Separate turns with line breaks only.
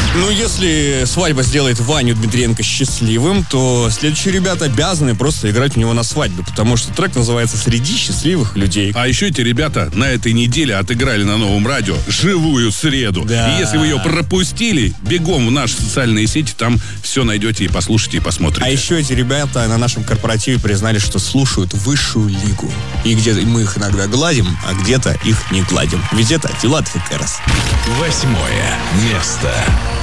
Ну, если свадьба сделает Ваню Дмитриенко счастливым, то следующие ребята обязаны просто играть у него на свадьбе, потому что трек называется «Среди счастливых людей».
А еще эти ребята на этой неделе отыграли на Новом радио «Живую среду».
Да.
И если вы ее пропустили, бегом в наши социальные сети, там все найдете и послушайте, и посмотрите.
А еще эти ребята на нашем корпоративе признали, что слушают высшую лигу. И где-то мы их иногда гладим, а где-то их не гладим. Ведь это Филатов и Кэрос.
8 место.